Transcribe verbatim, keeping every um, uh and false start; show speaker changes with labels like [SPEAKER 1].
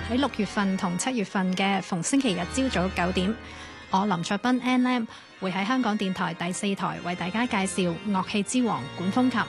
[SPEAKER 1] 喺六月份同七月份嘅逢星期日朝早九點，我林卓斌 N M 會喺香港電台第四台為大家介紹樂器之王管風琴。